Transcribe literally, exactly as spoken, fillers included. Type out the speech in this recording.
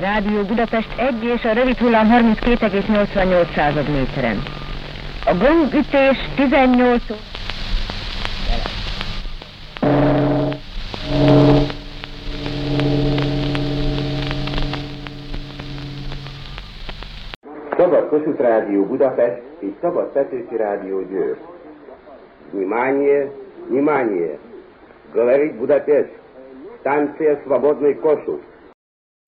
Rádió Budapest egy és a rövid hullám harminckét egész nyolcvannyolc méteren. A gongütés tizennyolc óra. Szabad Kossuth Rádió Budapest és Szabad Petőfi Rádió Győr. Внимание, внимание! Говорит Будапешт. Станция «Свободный Косsuth».